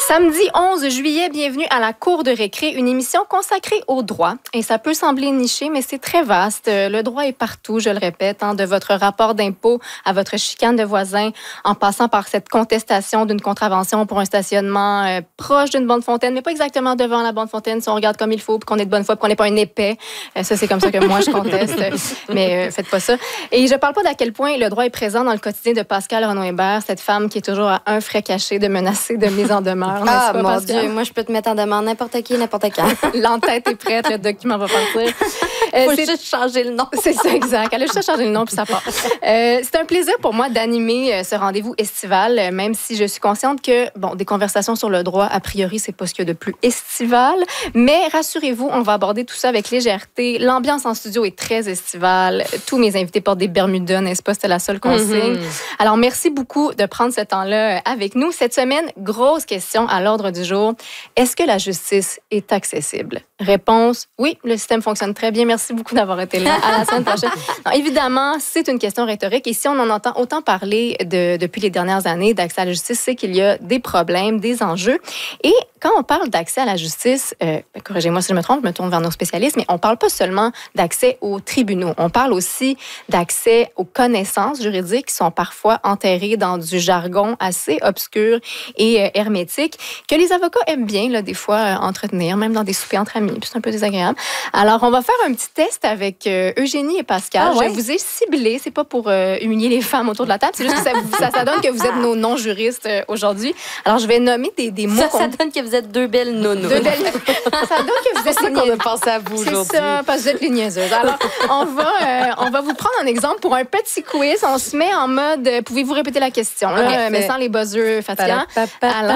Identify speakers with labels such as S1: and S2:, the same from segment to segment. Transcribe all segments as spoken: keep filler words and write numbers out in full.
S1: Samedi onze juillet, bienvenue à la Cour de récré, une émission consacrée au droit. Et ça peut sembler niché, mais c'est très vaste. Le droit est partout, je le répète, hein, de votre rapport d'impôt à votre chicane de voisins, en passant par cette contestation d'une contravention pour un stationnement euh, proche d'une bonne fontaine, mais pas exactement devant la bonne fontaine, si on regarde comme il faut, puis qu'on est de bonne foi, puis qu'on n'est pas un épais. Euh, ça, c'est comme ça que moi, je conteste, mais euh, faites pas ça. Et je parle pas d'à quel point le droit est présent dans le quotidien de Pascale Renaud-Hébert, cette femme qui est toujours à un frais caché de menacer de mise en demeure.
S2: Ah, mon Dieu, moi, je peux te mettre en demande n'importe qui, n'importe quand.
S1: L'entête est prête, le document va partir. Euh,
S2: Faut juste changer le nom.
S1: C'est ça, exact. Elle a juste changé le nom, puis ça part. Euh, c'est un plaisir pour moi d'animer euh, ce rendez-vous estival, euh, même si je suis consciente que, bon, des conversations sur le droit, a priori, c'est pas ce qu'il y a de plus estival. Mais rassurez-vous, on va aborder tout ça avec légèreté. L'ambiance en studio est très estivale. Tous mes invités portent des Bermudas, n'est-ce pas? C'était la seule consigne. Mm-hmm. Alors, merci beaucoup de prendre ce temps-là avec nous. Cette semaine, grosse question à l'ordre du jour. Est-ce que la justice est accessible? Réponse, oui, le système fonctionne très bien. Merci beaucoup d'avoir été là. À la semaine prochaine. Non, évidemment, c'est une question rhétorique. Et si on en entend autant parler de, depuis les dernières années d'accès à la justice, c'est qu'il y a des problèmes, des enjeux. Et quand on parle d'accès à la justice, euh, corrigez-moi si je me trompe, je me tourne vers nos spécialistes, mais on ne parle pas seulement d'accès aux tribunaux. On parle aussi d'accès aux connaissances juridiques qui sont parfois enterrées dans du jargon assez obscur et euh, hermétique, que les avocats aiment bien, là, des fois, euh, entretenir, même dans des soupers entre amis. Puis c'est un peu désagréable. Alors, on va faire un petit test avec euh, Eugénie et Pascal. Ah, ouais? Je vous ai ciblé. C'est pas pour euh, humilier les femmes autour de la table. C'est juste que ça, ça, ça donne que vous êtes nos non-juristes euh, aujourd'hui. Alors, je vais nommer des, des mots.
S2: Ça, ça donne que vous êtes deux belles nounous.
S1: Deux belles... ça donne que vous êtes
S2: c'est ça qu'on a pensé à vous aujourd'hui.
S1: C'est ça, parce que vous êtes les niaiseuses. Alors, on va, euh, on va vous prendre un exemple pour un petit quiz. On se met en mode, euh, pouvez-vous répéter la question, là, okay, mais sans les buzzers fatigants. Alors,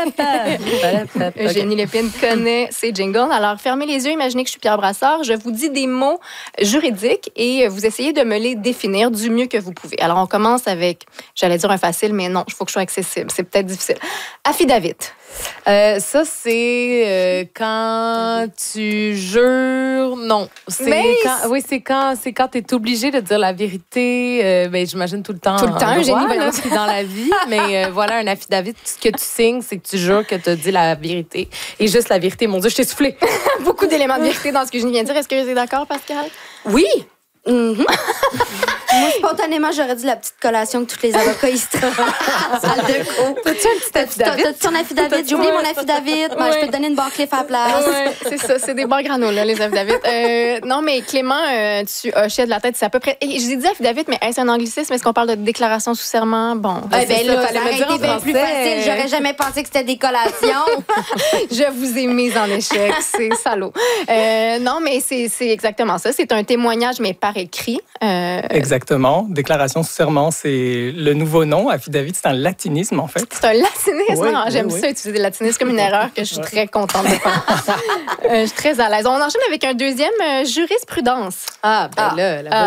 S1: Eugénie Lépine connaît ses jingles. Alors, fermez les yeux, imaginez que je suis Pierre Brassard. Je vous dis des mots juridiques et vous essayez de me les définir du mieux que vous pouvez. Alors, on commence avec, j'allais dire un facile, mais non, il faut que je sois accessible. C'est peut-être difficile. Affidavit.
S3: Euh, ça, c'est euh, quand tu jures... Non. C'est
S1: mais
S3: quand, oui, c'est quand, c'est quand tu es obligé de dire la vérité, euh, ben, j'imagine tout le temps.
S1: Tout le temps,
S3: droit,
S1: Eugénie,
S3: là, puis dans la vie. Mais euh, voilà, un affidavit, ce que tu signes, c'est que tu jures que tu as dit la vérité. Et juste la vérité. Mon Dieu, je t'ai soufflé.
S1: Beaucoup d'éléments de vérité dans ce que je viens de dire. Est-ce que vous êtes d'accord, Pascal?
S2: Oui. Mm-hmm. Moi, spontanément, j'aurais dit la petite collation que tous les avocats ils se trouvent. Salle de cours.
S1: T'as-tu un petit affidavit?
S2: T'as-tu ton affidavit? J'ai oublié mon affidavit. Ouais. Je peux te donner une barre cliff à la place.
S1: Ouais, c'est ça. C'est des barres granola, là, les affidavits. Euh, non, mais Clément, euh, tu hochais de la tête. C'est à peu près... Et je dis affidavit, mais est-ce un anglicisme? Est-ce qu'on parle de déclation sous serment? Bon.
S2: Ben, ben là, ça aurait été bien plus facile. J'aurais jamais pensé que c'était des collations.
S1: Je vous ai mise en échec. C'est salaud. Euh, non, mais c'est, c'est exactement ça. C'est un témoignage, mais par écrit. Euh...
S4: Exactement. Déclaration sous serment, c'est le nouveau nom. Affidavit, c'est un latinisme, en fait.
S1: C'est un latinisme?
S4: Oui,
S1: ah, j'aime
S4: oui,
S1: ça,
S4: oui.
S1: utiliser le latinisme comme une erreur que je suis très contente de faire. euh, je suis très à l'aise. On enchaîne avec un deuxième, euh, jurisprudence.
S3: Ah, ben ah. là, là